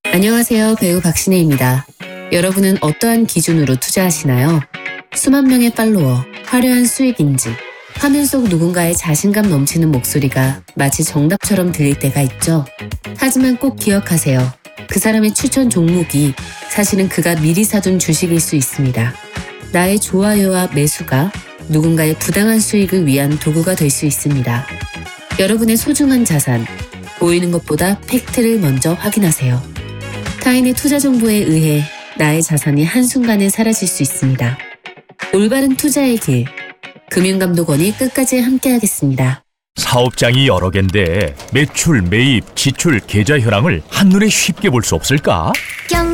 안녕하세요. 배우 박신혜입니다. 여러분은 어떠한 기준으로 투자하시나요? 수만 명의 팔로워, 화려한 수익 인증, 화면 속 누군가의 자신감 넘치는 목소리가 마치 정답처럼 들릴 때가 있죠. 하지만 꼭 기억하세요. 그 사람의 추천 종목이 사실은 그가 미리 사둔 주식일 수 있습니다. 나의 좋아요와 매수가 누군가의 부당한 수익을 위한 도구가 될 수 있습니다. 여러분의 소중한 자산, 보이는 것보다 팩트를 먼저 확인하세요. 타인의 투자 정보에 의해 나의 자산이 한순간에 사라질 수 있습니다. 올바른 투자의 길, 금융감독원이 끝까지 함께하겠습니다. 사업장이 여러 갠데 매출, 매입, 지출, 계좌 현황을 한눈에 쉽게 볼 수 없을까? 뿅!